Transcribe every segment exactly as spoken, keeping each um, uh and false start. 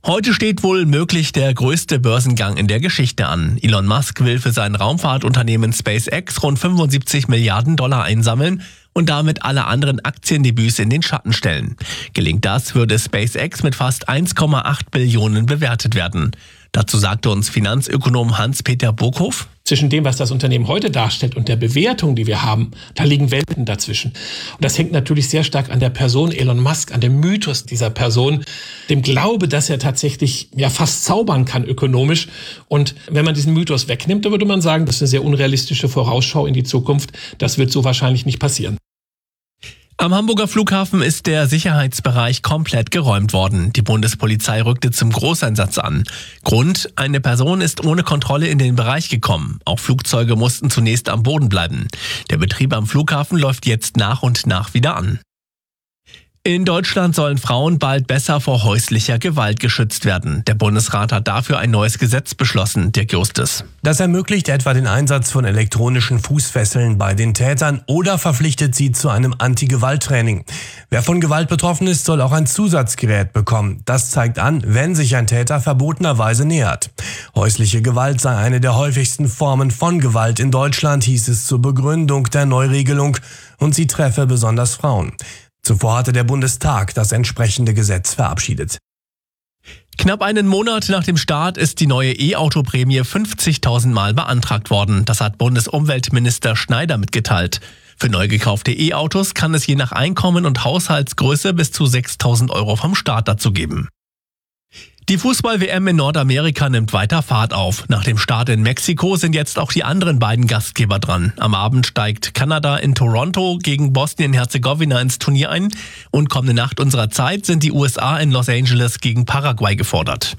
Heute steht wohl möglich der größte Börsengang in der Geschichte an. Elon Musk will für sein Raumfahrtunternehmen SpaceX rund fünfundsiebzig Milliarden Dollar einsammeln und damit alle anderen Aktiendebüts in den Schatten stellen. Gelingt das, würde SpaceX mit fast eins Komma acht Billionen bewertet werden. Dazu sagte uns Finanzökonom Hans-Peter Burghoff: Zwischen dem, was das Unternehmen heute darstellt und der Bewertung, die wir haben, da liegen Welten dazwischen. Und das hängt natürlich sehr stark an der Person Elon Musk, an dem Mythos dieser Person, dem Glaube, dass er tatsächlich ja fast zaubern kann ökonomisch. Und wenn man diesen Mythos wegnimmt, dann würde man sagen, das ist eine sehr unrealistische Vorausschau in die Zukunft. Das wird so wahrscheinlich nicht passieren. Am Hamburger Flughafen ist der Sicherheitsbereich komplett geräumt worden. Die Bundespolizei rückte zum Großeinsatz an. Grund: eine Person ist ohne Kontrolle in den Bereich gekommen. Auch Flugzeuge mussten zunächst am Boden bleiben. Der Betrieb am Flughafen läuft jetzt nach und nach wieder an. In Deutschland sollen Frauen bald besser vor häuslicher Gewalt geschützt werden. Der Bundesrat hat dafür ein neues Gesetz beschlossen, Dirk Justus. Das ermöglicht etwa den Einsatz von elektronischen Fußfesseln bei den Tätern oder verpflichtet sie zu einem Anti-Gewalt-Training. Wer von Gewalt betroffen ist, soll auch ein Zusatzgerät bekommen. Das zeigt an, wenn sich ein Täter verbotenerweise nähert. Häusliche Gewalt sei eine der häufigsten Formen von Gewalt in Deutschland, hieß es zur Begründung der Neuregelung, und sie treffe besonders Frauen. Zuvor hatte der Bundestag das entsprechende Gesetz verabschiedet. Knapp einen Monat nach dem Start ist die neue E-Auto-Prämie fünfzigtausend Mal beantragt worden. Das hat Bundesumweltminister Schneider mitgeteilt. Für neu gekaufte E-Autos kann es je nach Einkommen und Haushaltsgröße bis zu sechstausend Euro vom Staat dazu geben. Die Fußball-W M in Nordamerika nimmt weiter Fahrt auf. Nach dem Start in Mexiko sind jetzt auch die anderen beiden Gastgeber dran. Am Abend steigt Kanada in Toronto gegen Bosnien-Herzegowina ins Turnier ein. Und kommende Nacht unserer Zeit sind die U S A in Los Angeles gegen Paraguay gefordert.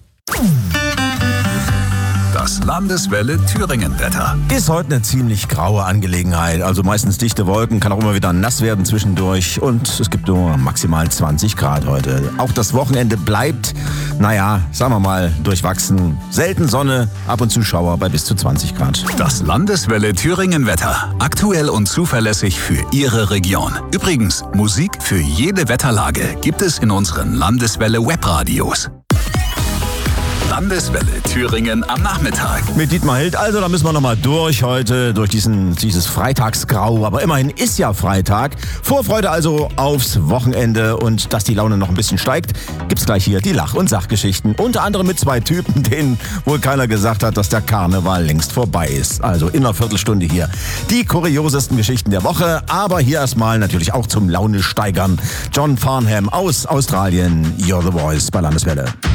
Das Landeswelle Thüringen-Wetter. Ist heute eine ziemlich graue Angelegenheit. Also meistens dichte Wolken, kann auch immer wieder nass werden zwischendurch. Und es gibt nur maximal zwanzig Grad heute. Auch das Wochenende bleibt, naja, sagen wir mal, durchwachsen. Selten Sonne, ab und zu Schauer bei bis zu zwanzig Grad. Das Landeswelle Thüringen-Wetter. Aktuell und zuverlässig für Ihre Region. Übrigens, Musik für jede Wetterlage gibt es in unseren Landeswelle-Webradios. Landeswelle Thüringen am Nachmittag. Mit Dietmar Hild, also da müssen wir nochmal durch heute, durch diesen, dieses Freitagsgrau. Aber immerhin ist ja Freitag. Vorfreude also aufs Wochenende, und dass die Laune noch ein bisschen steigt, gibt's gleich hier die Lach- und Sachgeschichten. Unter anderem mit zwei Typen, denen wohl keiner gesagt hat, dass der Karneval längst vorbei ist. Also in einer Viertelstunde hier die kuriosesten Geschichten der Woche. Aber hier erstmal natürlich auch zum Laune steigern. John Farnham aus Australien, You're the Voice bei Landeswelle.